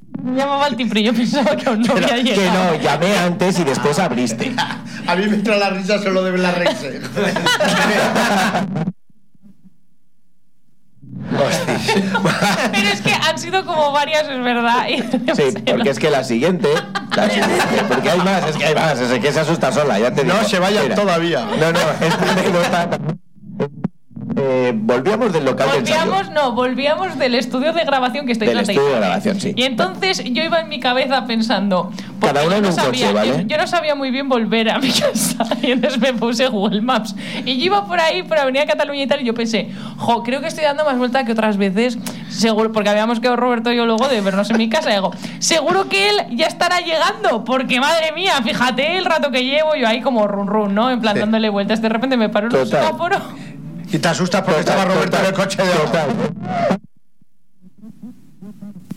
Me llamaba al timbre, yo pensaba que aún no había llegado. Que no, llamé antes y después abriste. A mí me entra la risa solo de ver la Rexe. Pero es que han sido como varias, es verdad. Sí, porque es que la siguiente, porque hay más, es que se asusta sola, ya te digo. No se vayan Mira. todavía. No, esta anécdota. Volvíamos del local de ensayo. Volvíamos del estudio de grabación que estoy Del estudio de grabación, sí. Y entonces yo iba en mi cabeza pensando, Cada uno en un coche, ¿vale? yo no sabía muy bien volver a mi casa. Y entonces me puse Google Maps. Y yo iba por ahí, por Avenida Cataluña y tal, y yo pensé, creo que estoy dando más vuelta que otras veces, seguro, porque habíamos quedado Roberto y yo luego de vernos en mi casa. Y digo, seguro que él ya estará llegando, porque madre mía, fíjate el rato que llevo yo ahí como run, ¿no? En plan dándole vueltas. De repente me paro en un semáforo. Y te asustas porque estaba Roberto en el coche de abajo.